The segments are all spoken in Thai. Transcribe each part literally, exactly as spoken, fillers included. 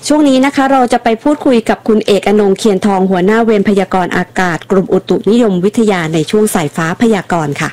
ช่วงนี้นะคะเราจะไปพูดคุยกับคุณเอกอนงค์เคียนทองหัวหน้าเวรพยากรณ์อากาศกรมอุตุนิยมวิทยาในช่วงสายฟ้าพยากรณ์ค่ะ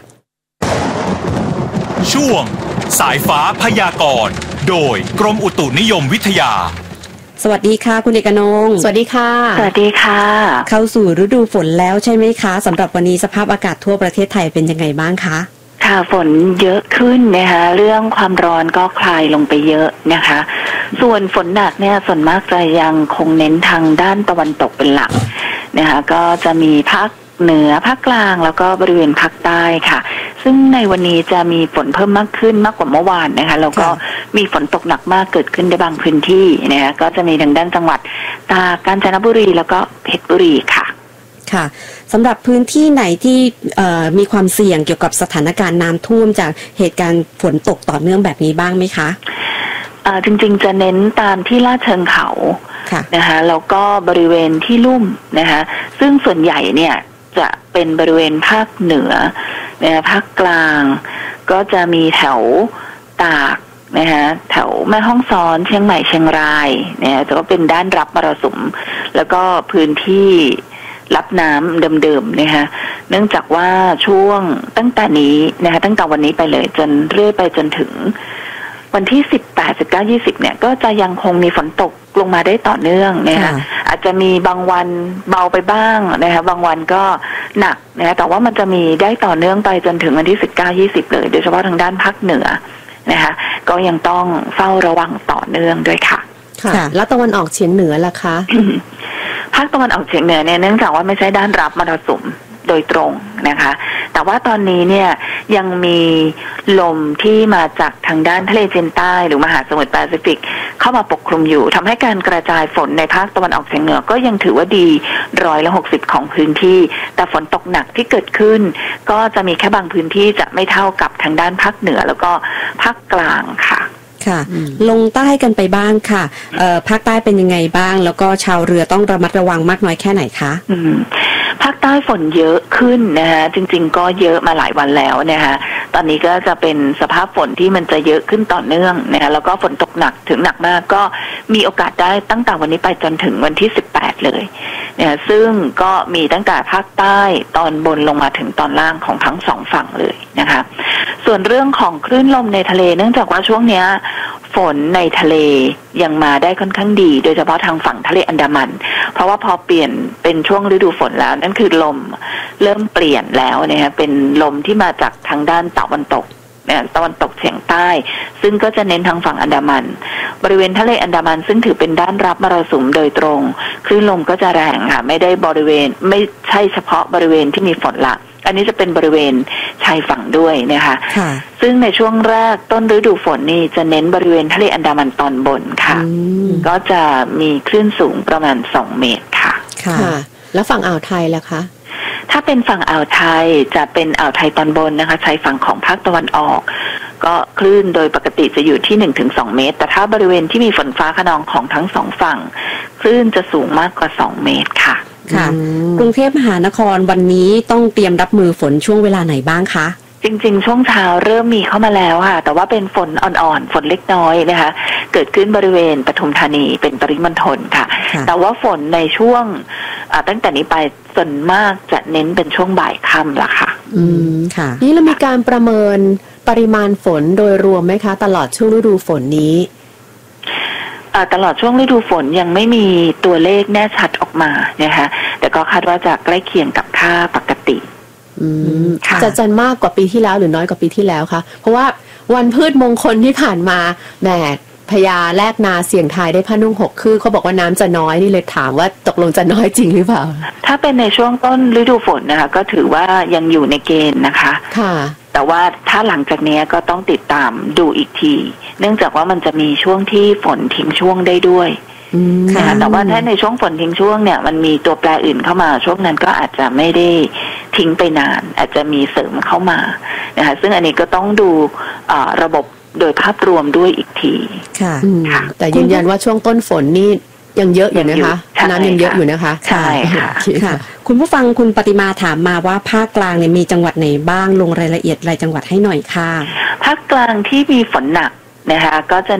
ช่วงสายฟ้าพยากรณ์โดยกรมอุตุนิยมวิทยาสวัสดีค่ะคุณเอกอนงค์สวัสดีค่ะสวัสดีค่ะเข้าสู่ฤดูฝนแล้วใช่ไหมคะสำหรับวันนี้สภาพอากาศทั่วประเทศไทยเป็นยังไงบ้างคะค่ะฝนเยอะขึ้นนะคะเรื่องความร้อนก็คลายลงไปเยอะนะคะส่วนฝนหนักเนี่ยส่วนมากจะยังคงเน้นทางด้านตะวันตกเป็นหลักนะคะก็จะมีภาคเหนือภาคกลางแล้วก็บริเวณภาคใต้ค่ะซึ่งในวันนี้จะมีฝนเพิ่มมากขึ้นมากกว่าเมื่อวานนะคะแล้วก็มีฝนตกหนักมากเกิดขึ้นในบางพื้นที่นะคะก็จะมีทางด้านจังหวัดตากกาญจนบุรีแล้วก็เพชรบุรีค่ะค่ะสำหรับพื้นที่ไหนที่มีความเสี่ยงเกี่ยวกับสถานการณ์น้ำท่วมจากเหตุการณ์ฝนตกต่อเนื่องแบบนี้บ้างไหมคะจริงๆจะเน้นตามที่ลาดเชิงเขานะคะแล้วก็บริเวณที่ลุ่มนะคะซึ่งส่วนใหญ่เนี่ยจะเป็นบริเวณภาคเหนือนะคะภาคกลางก็จะมีแถวตากนะคะแถวแม่ฮ่องสอนเชียงใหม่เชียงรายเนี่ยจะก็เป็นด้านรับมรสุมแล้วก็พื้นที่รับน้ำเดิมๆนะคะเนื่องจากว่าช่วงตั้งแต่นี้นะคะตั้งแต่วันนี้ไปเลยจนเรื่อยไปจนถึงวันที่สิบแปด สิบเก้า ยี่สิบเนี่ยก็จะยังคงมีฝนตกลงมาได้ต่อเนื่องนะคะอาจจะมีบางวันเบาไปบ้างนะคะบางวันก็หนักนะคะแต่ว่ามันจะมีได้ต่อเนื่องไปจนถึงวันที่สิบเก้า ยี่สิบเลยโดยเฉพาะทางด้านภาคเหนือนะคะก็ยังต้องเฝ้าระวังต่อเนื่องด้วยค่ะค่ะแล้วตะวันออกเฉียงเหนือล่ะคะภาคตะวันออกเฉียงเหนือเนี่ยเนื่องจากว่าไม่ใช่ด้านรับมรสุมโดยตรงนะคะแต่ว่าตอนนี้เนี่ยยังมีลมที่มาจากทางด้านทะเลจีนใต้หรือมหาสมุทรแปซิฟิกเข้ามาปกคลุมอยู่ทำให้การกระจายฝนในภาคตะวันออกเฉียงเหนือก็ยังถือว่าดีร้อยละหกสิบของพื้นที่แต่ฝนตกหนักที่เกิดขึ้นก็จะมีแค่บางพื้นที่จะไม่เท่ากับทางด้านภาคเหนือแล้วก็ภาคกลางค่ะค่ะลงใต้กันไปบ้างค่ะภาคใต้เป็นยังไงบ้างแล้วก็ชาวเรือต้องระมัดระวังมากน้อยแค่ไหนคะอืมภาคใต้ฝนเยอะขึ้นนะคะจริงๆก็เยอะมาหลายวันแล้วนะคะตอนนี้ก็จะเป็นสภาพฝนที่มันจะเยอะขึ้นต่อเนื่องนะคะแล้วก็ฝนตกหนักถึงหนักมากก็มีโอกาสได้ตั้งแต่วันนี้ไปจนถึงวันที่สิบแปดเลยเนี่ยซึ่งก็มีตั้งแต่ภาคใต้ตอนบนลงมาถึงตอนล่างของทั้งสองฝั่งเลยนะคะส่วนเรื่องของคลื่นลมในทะเลเนื่องจากว่าช่วงเนี้ยฝนในทะเลยังมาได้ค่อนข้างดีโดยเฉพาะทางฝั่งทะเลอันดามันเพราะว่าพอเปลี่ยนเป็นช่วงฤดูฝนแล้วนั่นคือลมเริ่มเปลี่ยนแล้วนะคะเป็นลมที่มาจากทางด้านตะวันตกเนี่ยตะวันตกเฉียงใต้ซึ่งก็จะเน้นทางฝั่งอันดามันบริเวณทะเลอันดามันซึ่งถือเป็นด้านรับมรสุมโดยตรงคลื่นลมก็จะแรงค่ะไม่ได้บริเวณไม่ใช่เฉพาะบริเวณที่มีฝนละอันนี้จะเป็นบริเวณชายฝั่งด้วยนะคะซึ่งในช่วงแรกต้นฤดูฝนนี่จะเน้นบริเวณทะเลอันดามันตอนบนค่ะก็จะมีคลื่นสูงประมาณสองเมตรค่ะค่ะแล้วฝั่งอ่าวไทยล่ะคะถ้าเป็นฝั่งอ่าวไทยจะเป็นอ่าวไทยตอนบนนะคะชายฝั่งของภาคตะวันออกก็คลื่นโดยปกติจะอยู่ที่ หนึ่งถึงสอง เมตรแต่ถ้าบริเวณที่มีฝนฟ้าคะนองของทั้งสองฝั่งคลื่นจะสูงมากกว่าสองเมตรค่ะค่ะกรุงเทพมหานครวันนี้ต้องเตรียมรับมือฝนช่วงเวลาไหนบ้างคะจริงๆช่วงเช้าเริ่มมีเข้ามาแล้วค่ะแต่ว่าเป็นฝนอ่อนๆฝนเล็กน้อยนะคะเกิดขึ้นบริเวณปทุมธานีเป็นปริมณฑลค่ะแต่ว่าฝนในช่วงตั้งแต่นี้ไปส่วนมากจะเน้นเป็นช่วงบ่ายค่ำละค่ะอืมค่ะนี่เรามีการประเมินปริมาณฝนโดยรวมไหมคะตลอดช่วงฤดูฝนนี้ตลอดช่วงฤดูฝนยังไม่มีตัวเลขแน่ชัดออกมานะคะแต่ก็คาดว่าจะใกล้เคียงกับค่าปกติจะจะมากกว่าปีที่แล้วหรือน้อยกว่าปีที่แล้วคะเพราะว่าวันพืชมงคลที่ผ่านมาแหมพญาแลกนาเสี่ยงทายได้ผ้านุ่งหกคือเขาบอกว่าน้ำจะน้อยนี่เลยถามว่าตกลงจะน้อยจริงหรือเปล่าถ้าเป็นในช่วงต้นฤดูฝนนะคะก็ถือว่ายังอยู่ในเกณฑ์นะคะค่ะแต่ว่าถ้าหลังจากนี้ก็ต้องติดตามดูอีกทีเนื่องจากว่ามันจะมีช่วงที่ฝนทิ้งช่วงได้ด้วยนะคะแต่ว่าถ้าในช่วงฝนทิ้งช่วงเนี่ยมันมีตัวแปรอื่นเข้ามาช่วงนั้นก็อาจจะไม่ได้ทิ้งไปนานอาจจะมีเสริมเข้ามานะคะซึ่งอันนี้ก็ต้องดูระบบโดยภาพรวมด้วยอีกทีค่ะแต่ยืนยันว่าช่วงต้นฝนนี่ยังเยอะอยู่นะคะน้ำยังเยอะอยู่นะคะใช่ค่ะคุณผู้ฟังคุณปฏิมาถามมาว่าภาคกลางเนี่ยมีจังหวัดไหนบ้างลงรายละเอียดรายจังหวัดให้หน่อยค่ะภาคกลางที่มีฝนหนักนะคะก็จะ